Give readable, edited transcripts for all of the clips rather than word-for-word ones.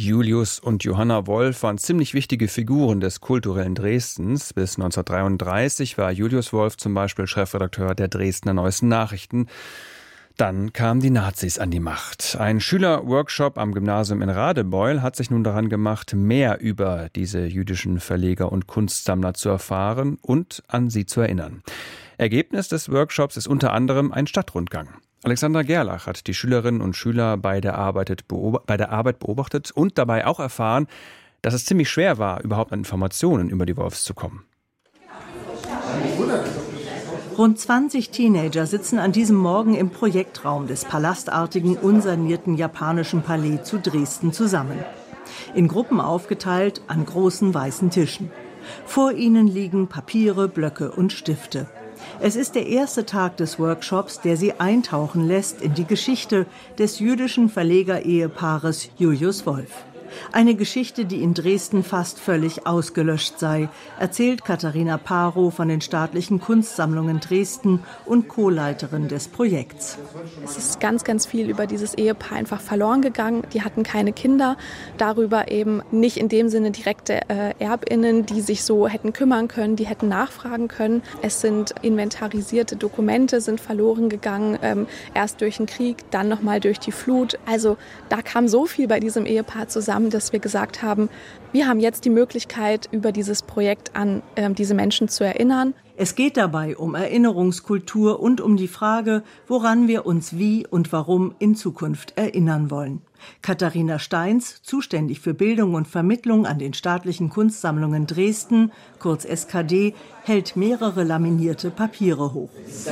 Julius und Johanna Wolf waren ziemlich wichtige Figuren des kulturellen Dresdens. Bis 1933 war Julius Wolf zum Beispiel Chefredakteur der Dresdner Neuesten Nachrichten. Dann kamen die Nazis an die Macht. Ein Schülerworkshop am Gymnasium in Radebeul hat sich nun daran gemacht, mehr über diese jüdischen Verleger und Kunstsammler zu erfahren und an sie zu erinnern. Ergebnis des Workshops ist unter anderem ein Stadtrundgang. Alexandra Gerlach hat die Schülerinnen und Schüler bei der Arbeit beobachtet und dabei auch erfahren, dass es ziemlich schwer war, überhaupt an Informationen über die Wolfs zu kommen. Rund 20 Teenager sitzen an diesem Morgen im Projektraum des palastartigen, unsanierten japanischen Palais zu Dresden zusammen. In Gruppen aufgeteilt an großen weißen Tischen. Vor ihnen liegen Papiere, Blöcke und Stifte. Es ist der erste Tag des Workshops, der sie eintauchen lässt in die Geschichte des jüdischen Verleger-Ehepaares Julius Wolf. Eine Geschichte, die in Dresden fast völlig ausgelöscht sei, erzählt Katharina Parow von den Staatlichen Kunstsammlungen Dresden und Co-Leiterin des Projekts. Es ist ganz, ganz viel über dieses Ehepaar einfach verloren gegangen. Die hatten keine Kinder, darüber eben nicht in dem Sinne direkte ErbInnen, die sich so hätten kümmern können, die hätten nachfragen können. Es sind inventarisierte Dokumente, sind verloren gegangen, erst durch den Krieg, dann nochmal durch die Flut. Also da kam so viel bei diesem Ehepaar zusammen, dass wir gesagt haben, wir haben jetzt die Möglichkeit, über dieses Projekt an diese Menschen zu erinnern. Es geht dabei um Erinnerungskultur und um die Frage, woran wir uns wie und warum in Zukunft erinnern wollen. Katharina Steins, zuständig für Bildung und Vermittlung an den Staatlichen Kunstsammlungen Dresden, kurz SKD, hält mehrere laminierte Papiere hoch. So,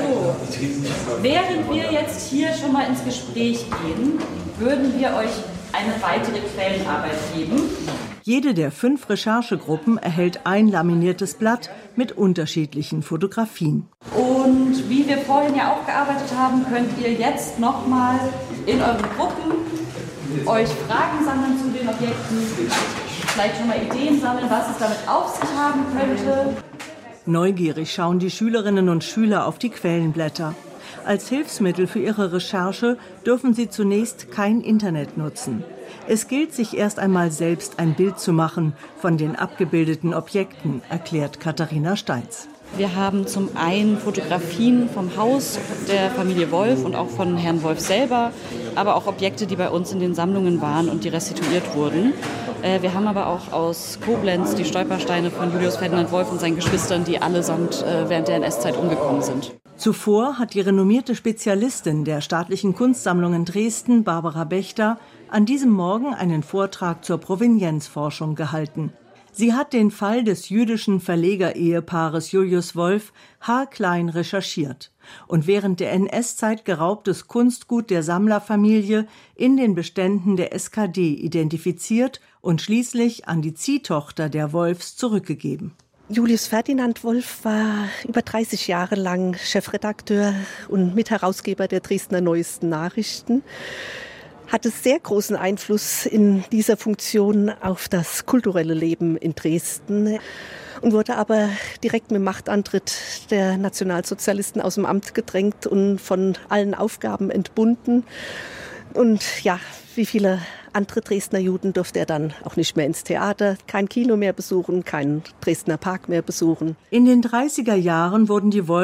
während wir jetzt hier schon mal ins Gespräch gehen, würden wir euch eine weitere Quellenarbeit geben. Jede der 5 Recherchegruppen erhält ein laminiertes Blatt mit unterschiedlichen Fotografien. Und wie wir vorhin ja auch gearbeitet haben, könnt ihr jetzt nochmal in euren Gruppen euch Fragen sammeln zu den Objekten, vielleicht schon mal Ideen sammeln, was es damit auf sich haben könnte. Neugierig schauen die Schülerinnen und Schüler auf die Quellenblätter. Als Hilfsmittel für ihre Recherche dürfen sie zunächst kein Internet nutzen. Es gilt, sich erst einmal selbst ein Bild zu machen von den abgebildeten Objekten, erklärt Katharina Steins. Wir haben zum einen Fotografien vom Haus der Familie Wolf und auch von Herrn Wolf selber, aber auch Objekte, die bei uns in den Sammlungen waren und die restituiert wurden. Wir haben aber auch aus Koblenz die Stolpersteine von Julius Ferdinand Wolf und seinen Geschwistern, die allesamt während der NS-Zeit umgekommen sind. Zuvor hat die renommierte Spezialistin der Staatlichen Kunstsammlungen Dresden, Barbara Bechter, an diesem Morgen einen Vortrag zur Provenienzforschung gehalten. Sie hat den Fall des jüdischen Verleger-Ehepaares Julius Wolf haarklein recherchiert und während der NS-Zeit geraubtes Kunstgut der Sammlerfamilie in den Beständen der SKD identifiziert und schließlich an die Ziehtochter der Wolfs zurückgegeben. Julius Ferdinand Wolf war über 30 Jahre lang Chefredakteur und Mitherausgeber der Dresdner Neuesten Nachrichten. Hatte sehr großen Einfluss in dieser Funktion auf das kulturelle Leben in Dresden und wurde aber direkt mit dem Machtantritt der Nationalsozialisten aus dem Amt gedrängt und von allen Aufgaben entbunden. Und ja, wie viele andere Dresdner Juden durfte er dann auch nicht mehr ins Theater, kein Kino mehr besuchen, keinen Dresdner Park mehr besuchen. In den 30er Jahren wurden die